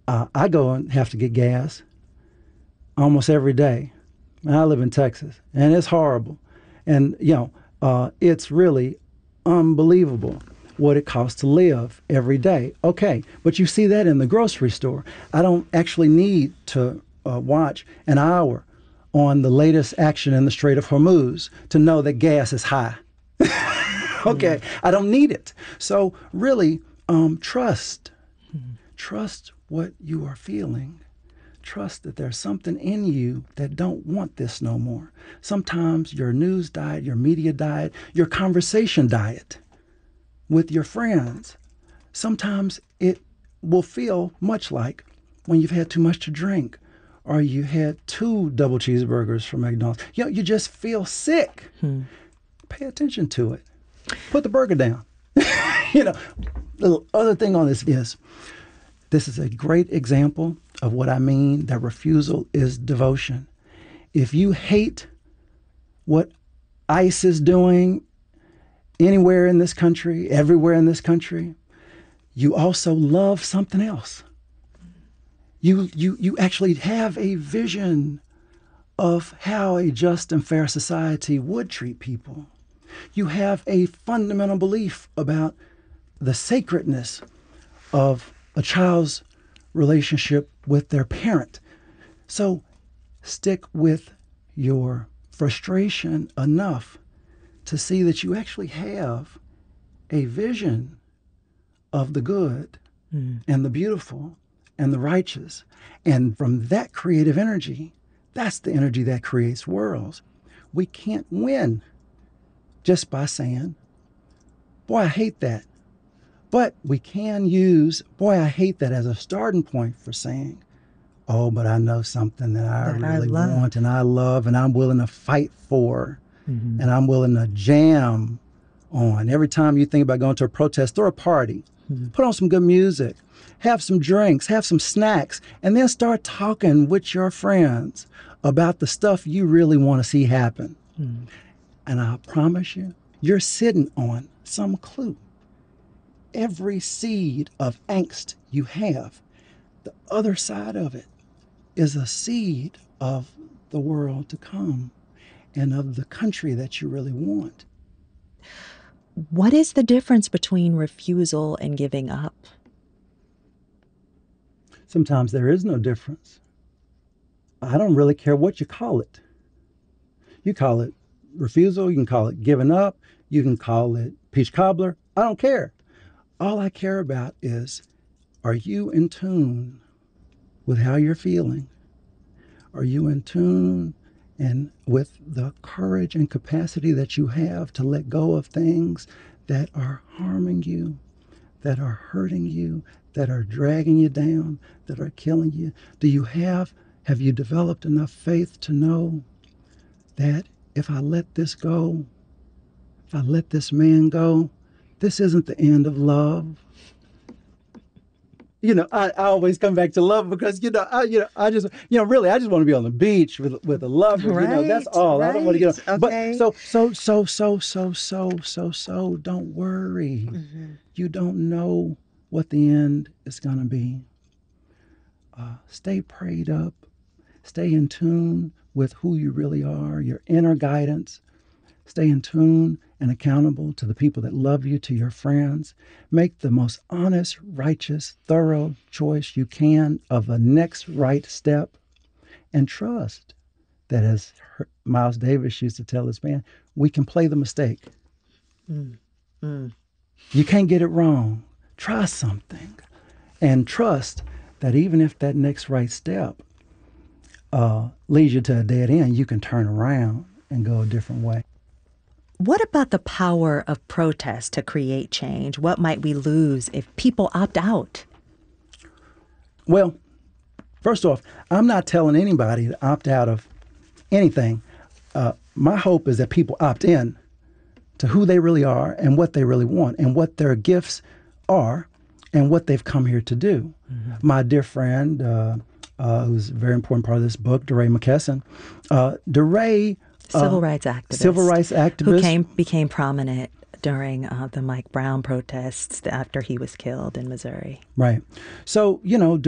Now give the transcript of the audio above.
I go and have to get gas almost every day. And I live in Texas, and it's horrible. And, it's really unbelievable what it costs to live every day. Okay, but you see that in the grocery store. I don't actually need to watch an hour on the latest action in the Strait of Hormuz to know that gas is high. Okay, I don't need it. So really, trust. Trust what you are feeling. Trust that there's something in you that don't want this no more. Sometimes your news diet, your media diet, your conversation diet with your friends. Sometimes it will feel much like when you've had too much to drink or you had 2 double cheeseburgers from McDonald's. You just feel sick. Pay attention to it. Put the burger down. The other thing on this is a great example of what I mean, that refusal is devotion. If you hate what ICE is doing anywhere in this country, everywhere in this country, you also love something else. You actually have a vision of how a just and fair society would treat people. You have a fundamental belief about the sacredness of a child's relationship with their parent. So stick with your frustration enough to see that you actually have a vision of the good and the beautiful and the righteous. And from that creative energy, that's the energy that creates worlds. We can't win just by saying, boy, I hate that. But we can use, boy, I hate that as a starting point for saying, oh, but I know something that I really want and I love and I'm willing to fight for and I'm willing to jam on. Every time you think about going to a protest or a party, put on some good music, have some drinks, have some snacks, and then start talking with your friends about the stuff you really want to see happen. And I promise you, you're sitting on some clue. Every seed of angst you have, the other side of it is a seed of the world to come and of the country that you really want. What is the difference between refusal and giving up? Sometimes there is no difference. I don't really care what you call it. You call it refusal, you can call it giving up, you can call it peach cobbler. I don't care. All I care about is, are you in tune with how you're feeling? Are you in tune and with the courage and capacity that you have to let go of things that are harming you, that are hurting you, that are dragging you down, that are killing you? Have you developed enough faith to know that if I let this go, if I let this man go, this isn't the end of love? I always come back to love because, I just want to be on the beach with a lover. Right, that's all. right. I don't want to get on. Okay. But so don't worry. You don't know what the end is going to be. Stay prayed up. Stay in tune with who you really are, your inner guidance. Stay in tune and accountable to the people that love you, to your friends. Make the most honest, righteous, thorough choice you can of the next right step. And trust that, as Miles Davis used to tell his band, we can play the mistake. You can't get it wrong. Try something. And trust that even if that next right step leads you to a dead end, you can turn around and go a different way. What about the power of protest to create change? What might we lose if people opt out? Well, first off, I'm not telling anybody to opt out of anything. My hope is that people opt in to who they really are and what they really want and what their gifts are and what they've come here to do. My dear friend, who's a very important part of this book, DeRay McKesson, DeRay... Civil rights activist. Who became prominent during the Mike Brown protests after he was killed in Missouri. Right. So,